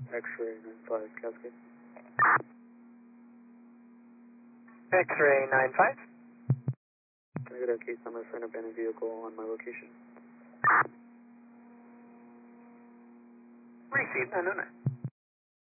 X-ray 95 Cascade. X-ray 95. Can I get a case number for an abandoned vehicle on my location? Received, unknown.